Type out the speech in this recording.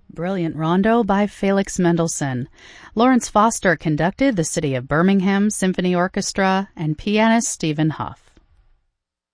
Brilliant Rondo by Felix Mendelssohn. Lawrence Foster conducted the City of Birmingham Symphony Orchestra and pianist Stephen Huff.